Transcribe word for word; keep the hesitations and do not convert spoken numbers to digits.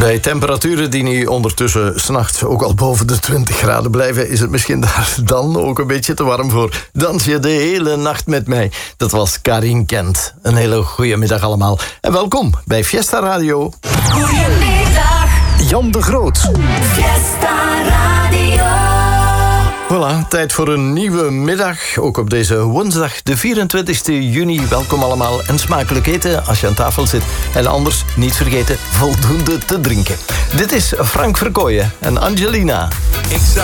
Bij temperaturen die nu ondertussen 's nachts ook al boven de twintig graden blijven, is het misschien daar dan ook een beetje te warm voor. Dans je de hele nacht met mij. Dat was Karin Kent. Een hele goede middag allemaal. En welkom bij Fiesta Radio. Goedemiddag. Jan de Groot. Fiesta Radio. Voilà, tijd voor een nieuwe middag. Ook op deze woensdag, de vierentwintigste juni. Welkom allemaal en smakelijk eten als je aan tafel zit. En anders, niet vergeten, voldoende te drinken. Dit is Frank Verkooyen en Angelina. Ik zou